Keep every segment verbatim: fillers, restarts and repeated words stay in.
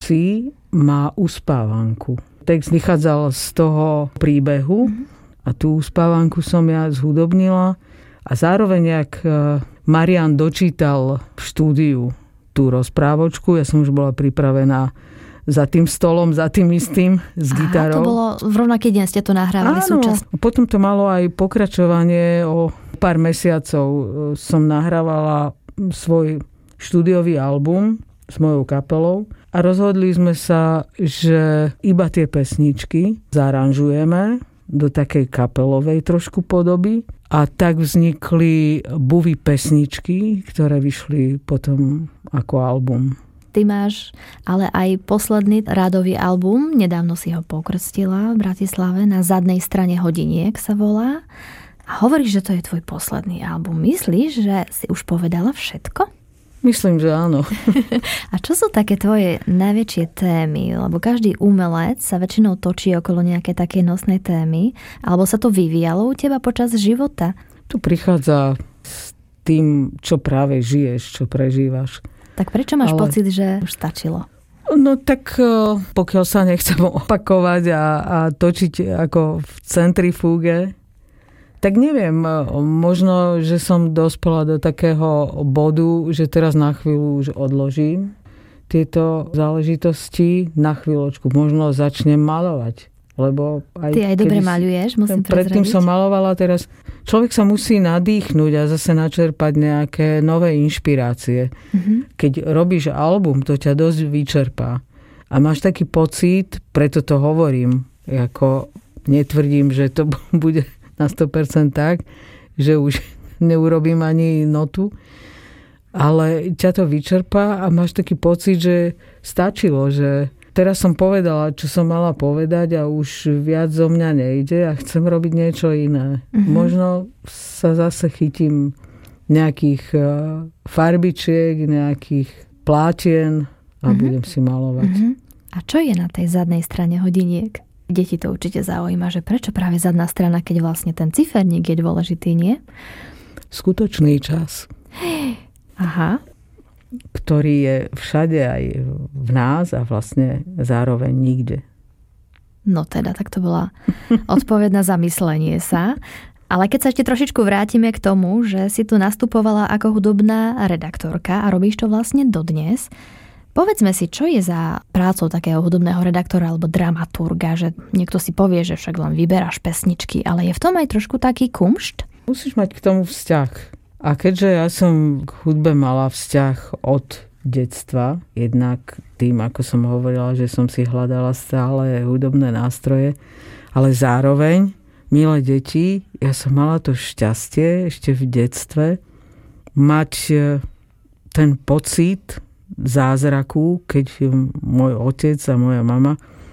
konci má uspávanku. Text vychádzal z toho príbehu a tú uspávanku som ja zhudobnila a zároveň, ak Marian dočítal v štúdiu tú rozprávočku, ja som už bola pripravená za tým stolom, za tým istým, s gitarou. Aha, to bolo v rovnaký deň ste to nahrávali súčasne. Potom to malo aj pokračovanie. O pár mesiacov som nahrávala svoj štúdiový album s mojou kapelou a rozhodli sme sa, že iba tie pesničky zaranžujeme do takej kapelovej trošku podoby a tak vznikli Buvy pesničky, ktoré vyšli potom ako album. Ty máš ale aj posledný rádový album, nedávno si ho pokrstila v Bratislave, Na zadnej strane hodiniek sa volá. A hovoríš, že to je tvoj posledný album. Myslíš, že si už povedala všetko? Myslím, že áno. A čo sú také tvoje najväčšie témy? Lebo každý umelec sa väčšinou točí okolo nejaké také nosnej témy, alebo sa to vyvíjalo u teba počas života? Tu prichádza s tým, čo práve žiješ, čo prežívaš. Tak prečo máš Ale... pocit, že už stačilo? No tak pokiaľ sa nechcem opakovať a, a točiť ako v centrifúge, tak neviem, možno, že som dospela do takého bodu, že teraz na chvíľu už odložím tieto záležitosti na chvíľočku. Možno začnem malovať. Lebo aj Ty aj dobre maľuješ, musím prezradiť. Predtým som malovala, teraz človek sa musí nadýchnuť a zase načerpať nejaké nové inšpirácie. Mm-hmm. Keď robíš album, to ťa dosť vyčerpá. A máš taký pocit, preto to hovorím, ako netvrdím, že to bude na sto percent tak, že už neurobím ani notu, ale ťa to vyčerpá a máš taký pocit, že stačilo, že teraz som povedala, čo som mala povedať a už viac zo mňa nejde a chcem robiť niečo iné. Mm-hmm. Možno sa zase chytím nejakých farbičiek, nejakých plátien a mm-hmm. budem si malovať. Mm-hmm. A čo je na tej zadnej strane hodiniek? Deti to určite zaujíma, že prečo práve zadná strana, keď vlastne ten ciferník je dôležitý, nie? Skutočný čas. Aha. Ktorý je všade aj v nás a vlastne zároveň nikde. No teda, tak to bola odpoveď na zamyslenie sa. Ale keď sa ešte trošičku vrátime k tomu, že si tu nastupovala ako hudobná redaktorka a robíš to vlastne dodnes, povedzme si, čo je za prácou takého hudobného redaktora alebo dramaturga, že niekto si povie, že však len vyberáš pesničky, ale je v tom aj trošku taký kumšt? Musíš mať k tomu vzťah. A keďže ja som k hudbe mala vzťah od detstva, jednak tým, ako som hovorila, že som si hľadala stále hudobné nástroje, ale zároveň, milé deti, ja som mala to šťastie ešte v detstve mať ten pocit zázraku, keď môj otec a moja mama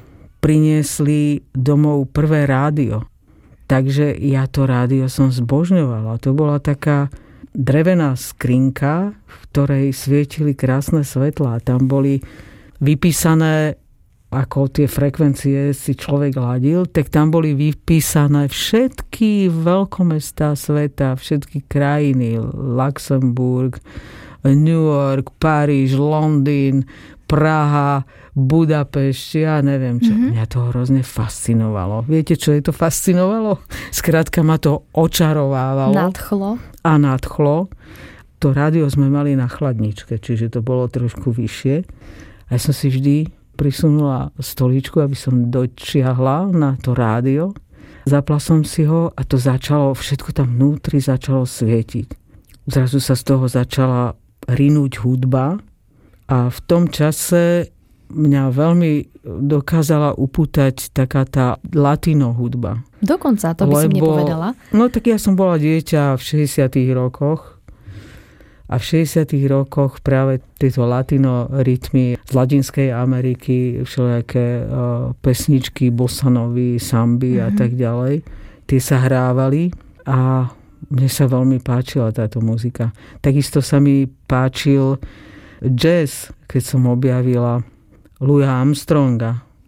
priniesli domov prvé rádio. Takže ja to rádio som zbožňovala. To bola taká drevená skrinka, v ktorej svietili krásne svetlá. Tam boli vypísané, ako tie frekvencie si človek ladil, tak tam boli vypísané všetky veľkomestá sveta, všetky krajiny, Luxemburg, New York, Paríž, Londýn, Praha, Budapešť, ja neviem čo. Mm-hmm. Mňa to hrozne fascinovalo. Viete, čo je to fascinovalo? Skrátka ma to očarovávalo. Nadchlo. A nadchlo. To rádio sme mali na chladničke, čiže to bolo trošku vyššie. A ja som si vždy prisunula stoličku, aby som dočiahla na to rádio. Zapla som si ho a to začalo, všetko tam vnútri začalo svietiť. Zrazu sa z toho začala rinúť hudba a v tom čase mňa veľmi dokázala upútať taká tá latino hudba. Dokonca, to by Lebo, si mne povedala. No tak ja som bola dieťa v šesťdesiatych rokoch a v šesťdesiatych rokoch práve tieto latino rytmy z Latinskej Ameriky, všelijaké uh, pesničky, bosanovy, samby mm-hmm. a tak ďalej, tie sa hrávali a mne sa veľmi páčila táto muzika. Takisto sa mi páčil jazz, keď som objavila Louisa Armstronga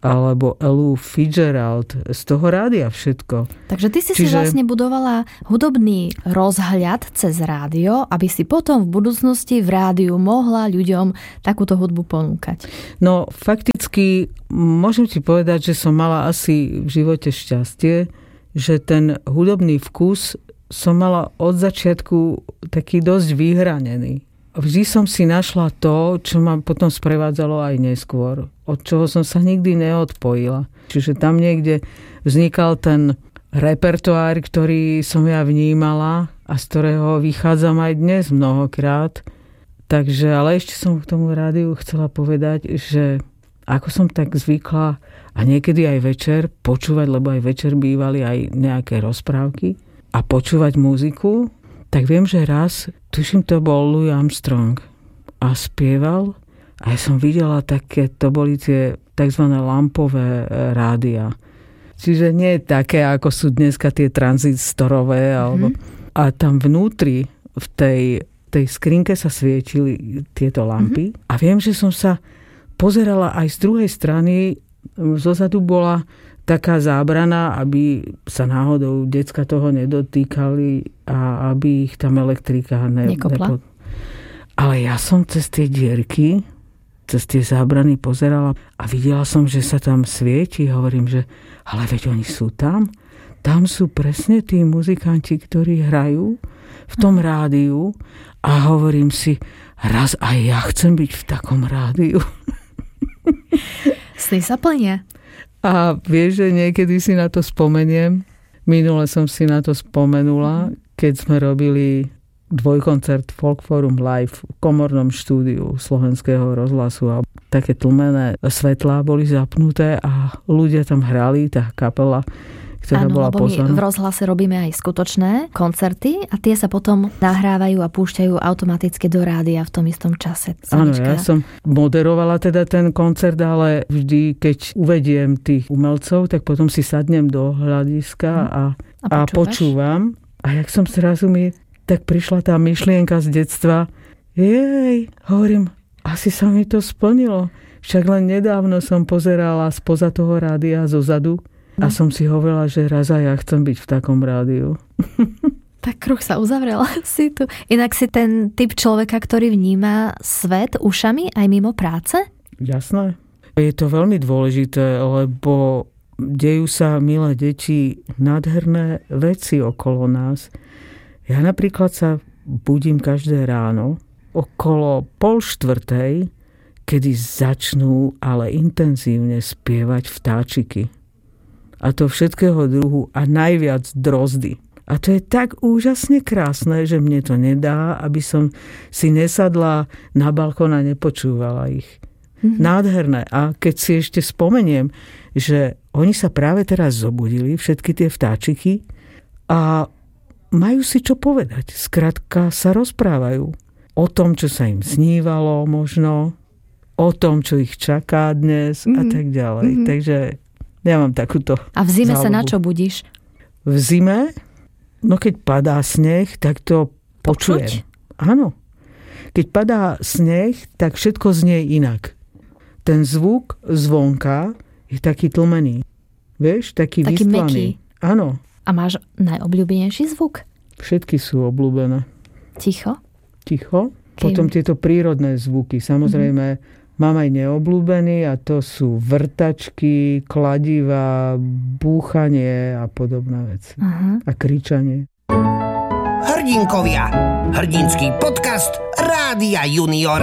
alebo Elu Fitzgerald, z toho rádia všetko. Takže ty si Čiže... si vlastne budovala hudobný rozhľad cez rádio, aby si potom v budúcnosti v rádiu mohla ľuďom takúto hudbu ponúkať. No fakticky môžem ti povedať, že som mala asi v živote šťastie, že ten hudobný vkus som mala od začiatku taký dosť vyhranený. Vždy som si našla to, čo ma potom sprevádzalo aj neskôr, od čoho som sa nikdy neodpojila. Čiže tam niekde vznikal ten repertoár, ktorý som ja vnímala a z ktorého vychádzam aj dnes mnohokrát. Takže, ale ešte som k tomu rádiu chcela povedať, že ako som tak zvykla a niekedy aj večer počúvať, lebo aj večer bývali aj nejaké rozprávky a počúvať muziku, tak viem, že raz, tuším, to bol Louis Armstrong a spieval a ja som videla také, to boli tie tzv. Lampové rádia. Čiže nie je také, ako sú dneska tie tranzistorové. Mm-hmm. Alebo, a tam vnútri, v tej, tej skrinke sa svietili tieto lampy. Mm-hmm. A viem, že som sa pozerala aj z druhej strany, zozadu bola taká zábrana, aby sa náhodou decka toho nedotýkali a aby ich tam elektrika ne, nekopla. Nepo... Ale ja som cez tie dierky, cez tie zábrany pozerala a videla som, že sa tam svieti. Hovorím, že ale veď oni sú tam. Tam sú presne tí muzikanti, ktorí hrajú v tom rádiu a hovorím si, raz aj ja chcem byť v takom rádiu. Sny sa plnia. A vieš, že niekedy si na to spomeniem. Minule som si na to spomenula, keď sme robili dvojkoncert Folk Forum Live v komornom štúdiu Slovenského rozhlasu a také tlmené svetlá boli zapnuté a ľudia tam hrali, tá kapela, ktorá áno, bola lebo pozvaná. My v rozhlase robíme aj skutočné koncerty a tie sa potom nahrávajú a púšťajú automaticky do rádia v tom istom čase. Áno, ja som moderovala teda ten koncert, ale vždy, keď uvediem tých umelcov, tak potom si sadnem do hľadiska a, a, a počúvam. A jak som zrazu mi, tak prišla tá myšlienka z detstva. Jej, hovorím, asi sa mi to splnilo. Však len nedávno som pozerala spoza toho rádia zozadu. A som si hovorila, že raz aj ja chcem byť v takom rádiu. Tak kruh sa uzavrel. Si tu. Inak si ten typ človeka, ktorý vníma svet ušami aj mimo práce? Jasné. Je to veľmi dôležité, lebo dejú sa, milé deti, nádherné veci okolo nás. Ja napríklad sa budím každé ráno okolo pol štvrtej, kedy začnú ale intenzívne spievať vtáčiky. A to všetkého druhu a najviac drozdy. A to je tak úžasne krásne, že mne to nedá, aby som si nesadla na balkón a nepočúvala ich. Mm-hmm. Nádherné. A keď si ešte spomeniem, že oni sa práve teraz zobudili, všetky tie vtáčiky, a majú si čo povedať. Skrátka sa rozprávajú o tom, čo sa im snívalo možno, o tom, čo ich čaká dnes mm-hmm. a tak ďalej. Mm-hmm. Takže ja mám takúto A v zime záľubu. Sa na čo budíš? V zime? No keď padá sneh, tak to počujem. Počuť? Áno. Keď padá sneh, tak všetko znie inak. Ten zvuk zvonka je taký tlmený. Vieš? Taký, taký vystlaný. Meký. Áno. A máš najobľúbenejší zvuk? Všetky sú obľúbené. Ticho? Ticho. Kým? Potom tieto prírodné zvuky. Samozrejme, mm-hmm. mám aj neobľúbený a to sú vrtačky, kladiva, búchanie a podobné veci. Uh-huh. A kričanie. Hrdinkovia. Hrdinský podcast Rádia Junior.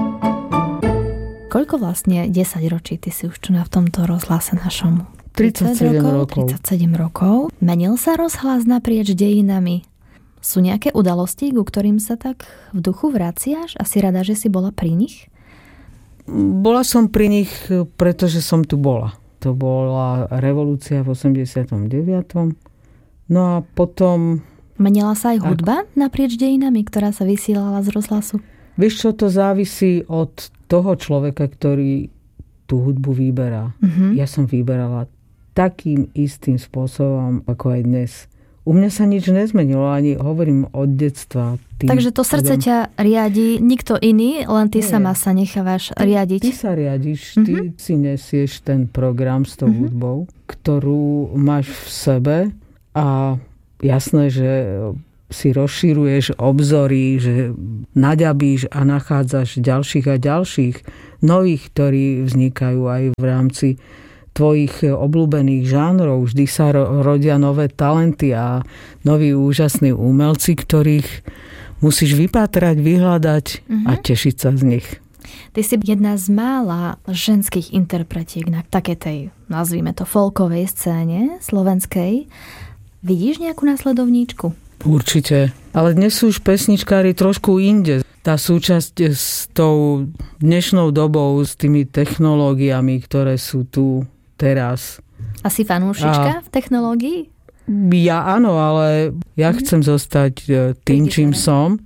Koľko vlastne desaťročí ty si už tu na v tomto rozhlase našom? tridsaťsedem rokov. tridsaťsedem rokov. Menil sa rozhlas naprieč dejinami? Sú nejaké udalosti, ku ktorým sa tak v duchu vraciaš? A si rada, že si bola pri nich? Bola som pri nich, pretože som tu bola. To bola revolúcia v osemdesiatom deviatom. No a potom... Menila sa aj hudba ako? Naprieč dejinami, ktorá sa vysielala z rozhlasu? Vieš čo, to závisí od toho človeka, ktorý tú hudbu vyberá. Uh-huh. Ja som vyberala takým istým spôsobom, ako aj dnes. u mňa sa nič nezmenilo, ani hovorím od detstva. Tým, Takže to srdce tým... ťa riadi nikto iný, len ty Nie. sama sa nechávaš ty, riadiť. Ty sa riadiš, uh-huh. ty si nesieš ten program s tou uh-huh. hudbou, ktorú máš v sebe a jasné, že si rozširuješ obzory, že naďabíš a nachádzaš ďalších a ďalších nových, ktorí vznikajú aj v rámci tvojich obľúbených žánrov. Vždy sa rodia nové talenty a noví úžasní umelci, ktorých musíš vypátrať, vyhľadať uh-huh. a tešiť sa z nich. Ty si jedna z mála ženských interpretiek na takej tej, nazvime to, folkovej scéne slovenskej. Vidíš nejakú následovníčku? Určite. Ale dnes sú už pesničkári trošku inde. Tá súčasť s tou dnešnou dobou, s tými technológiami, ktoré sú tu teraz. Asi fanúšička a v technológii? Ja áno, ale ja chcem zostať tým, čím som.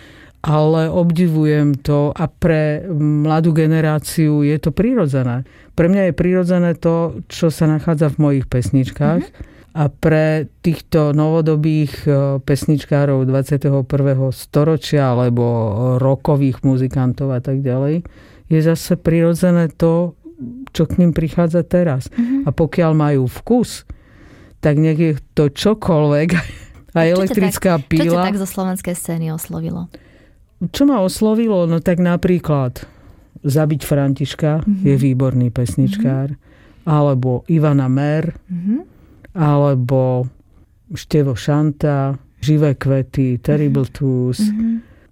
Ale obdivujem to a pre mladú generáciu je to prirodzené. Pre mňa je prirodzené to, čo sa nachádza v mojich pesničkách. Mm-hmm. A pre týchto novodobých pesničkárov dvadsiateho prvého storočia alebo rockových muzikantov a tak ďalej je zase prirodzené to, čo k ním prichádza teraz. Mm-hmm. A pokiaľ majú vkus, tak nech je to čokoľvek. A čo elektrická tak, píla. Čo ťa tak zo slovenskej scény oslovilo? Čo ma oslovilo? No tak napríklad Zabiť Františka mm-hmm. je výborný pesničkár. Mm-hmm. Alebo Ivana Mer. Mm-hmm. Alebo Števo Šanta, Živé kvety, Terrible mm-hmm. Twos. Mm-hmm.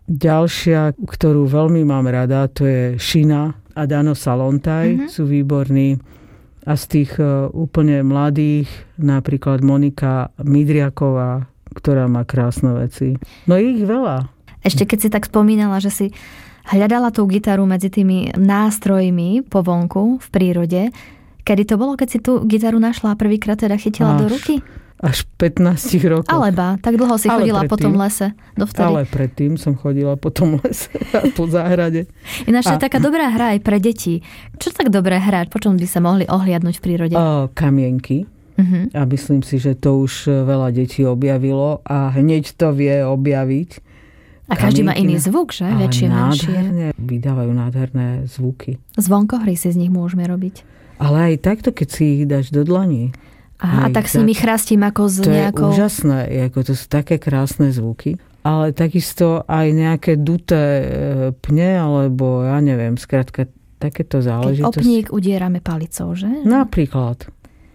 Ďalšia, ktorú veľmi mám rada, to je Šina a Dano Salontaj, mm-hmm. sú výborní. A z tých uh, úplne mladých, napríklad Monika Midriaková, ktorá má krásne veci. No je ich veľa. Ešte keď si tak spomínala, že si hľadala tú gitaru medzi tými nástrojmi po vonku v prírode, kedy to bolo, keď si tú gitaru našla a prvýkrát teda chytila až, do ruky? Až pätnásť rokov. Alebo tak dlho si ale chodila predtým, po tom lese dovtedy. Ale predtým som chodila po tom lese a po záhrade. Ináč je taká dobrá hra aj pre deti. Čo tak dobré hrať? Po čom by sa mohli ohliadnúť v prírode? O, kamienky. Uh-huh. A myslím si, že to už veľa detí objavilo a hneď to vie objaviť. A každý má iný zvuk, že? Väčšie, menšie. Vydávajú nádherné zvuky. Zvonkohry si z nich môžeme robiť. Ale aj takto, keď si ich dáš do dlani. Aha, a tak s nimi chrastím ako z nejakou... To je úžasné, ako to sú také krásne zvuky. Ale takisto aj nejaké duté pne, alebo ja neviem, skrátka takéto záležitosti. Keď opník udierame palicou, že? Napríklad.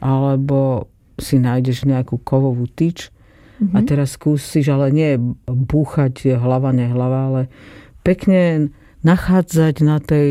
Alebo si nájdeš nejakú kovovú tyč mm-hmm. a teraz skúsiš, ale nie búchať hlava, nehlava, ale pekne nachádzať na tej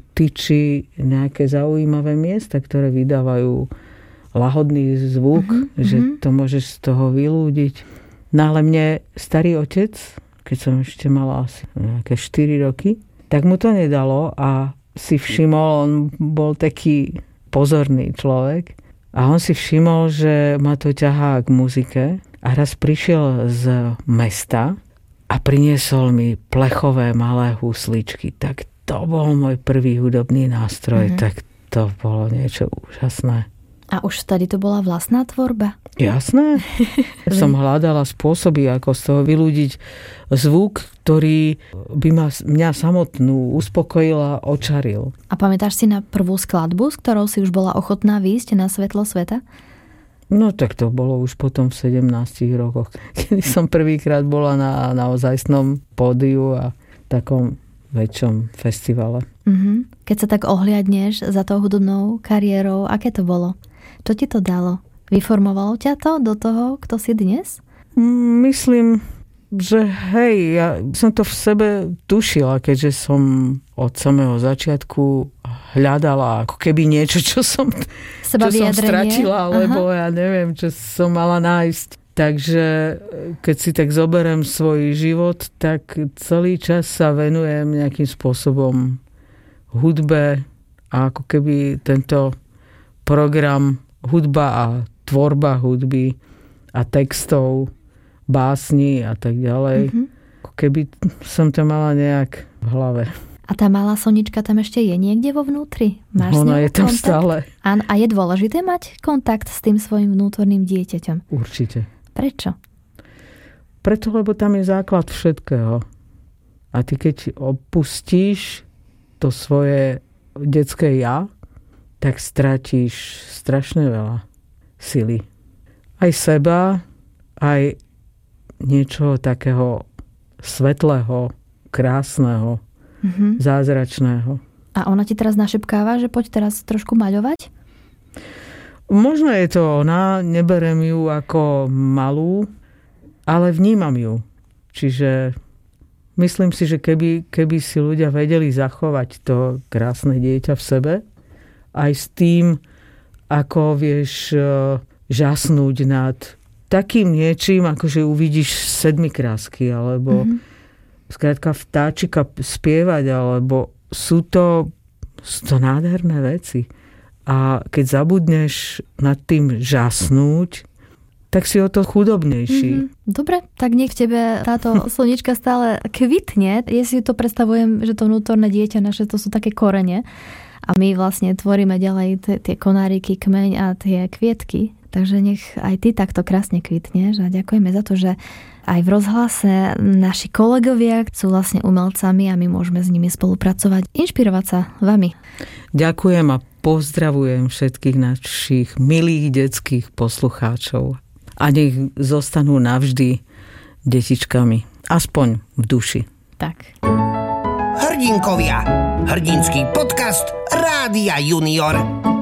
tyči nejaké zaujímavé miesta, ktoré vydávajú lahodný zvuk, mm-hmm. že to môžeš z toho vylúdiť. No ale mne starý otec, keď som ešte mala asi nejaké štyri roky, tak mu to nedalo a si všimol, on bol taký pozorný človek a on si všimol, že ma to ťahá k muzike a raz prišiel z mesta a priniesol mi plechové malé husličky. Tak to bol môj prvý hudobný nástroj. Mm-hmm. Tak to bolo niečo úžasné. A už vtedy to bola vlastná tvorba? Jasné. Som hľadala spôsoby, ako z toho vyľúdiť zvuk, ktorý by ma, mňa samotnú uspokojil a očaril. A pamätáš si na prvú skladbu, s ktorou si už bola ochotná výjsť na svetlo sveta? No tak to bolo už potom v sedemnástich rokoch, kedy som prvýkrát bola na naozajstnom pódiu a takom väčšom festivale. Mm-hmm. Keď sa tak ohliadneš za tou hudobnou kariérou, aké to bolo? Čo ti to dalo? Vyformovalo ťa to do toho, kto si dnes? Myslím, že hej, ja som to v sebe tušila, keďže som od samého začiatku hľadala ako keby niečo, čo som, čo som stratila, alebo ja neviem, čo som mala nájsť. Takže keď si tak zoberiem svoj život, tak celý čas sa venujem nejakým spôsobom hudbe a ako keby tento program hudba a tvorba hudby a textov, básni a tak ďalej. Mm-hmm. Ako keby som to mala nejak v hlave. A tá malá Sonička tam ešte je niekde vo vnútri? Máš Ona je tam kontakt? Stále. A, a je dôležité mať kontakt s tým svojim vnútorným dieťaťom? Určite. Prečo? Preto, lebo tam je základ všetkého. A ty keď opustíš to svoje detské ja, tak stratíš strašne veľa sily. Aj seba, aj niečoho takého svetlého, krásneho, mm-hmm. zázračného. A ona ti teraz našepkáva, že poď teraz trošku maľovať? Možno je to ona, neberem ju ako malú, ale vnímam ju. Čiže myslím si, že keby, keby si ľudia vedeli zachovať to krásne dieťa v sebe, aj s tým, ako vieš žasnúť nad takým niečím, ako že uvidíš sedmikrásky, alebo mm-hmm. skrátka vtáčika spievať, alebo sú to, sú to nádherné veci. A keď zabudneš nad tým žasnúť, tak si o to chudobnejší. Mm-hmm. Dobre, tak nech v tebe táto slnička stále kvitne. Ja si to predstavujem, že to vnútorné dieťa naše, to sú také korene. A my vlastne tvoríme ďalej t- tie konáriky, kmeň a tie kvietky. Takže nech aj ty takto krásne kvitneš. A ďakujeme za to, že aj v rozhlase naši kolegovia sú vlastne umelcami a my môžeme s nimi spolupracovať, inšpirovať sa vami. Ďakujem a pozdravujem všetkých našich milých detských poslucháčov. A nech zostanú navždy detičkami. Aspoň v duši. Tak. Hrdinkovia. Hrdinský podcast Rádia Junior.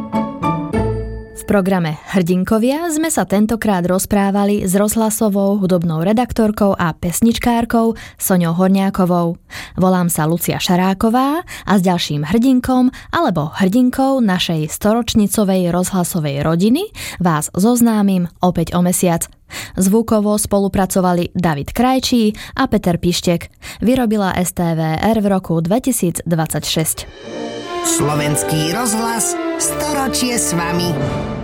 V programe Hrdinkovia sme sa tentokrát rozprávali s rozhlasovou hudobnou redaktorkou a pesničkárkou Soňou Horňákovou. Volám sa Lucia Šaráková a s ďalším hrdinkom alebo hrdinkou našej storočnicovej rozhlasovej rodiny vás zoznámim opäť o mesiac. Zvukovo spolupracovali David Krajčí a Peter Pištek. Vyrobila es té vé er v roku dvetisícdvadsaťšesť. Slovenský rozhlas, storočie s vami.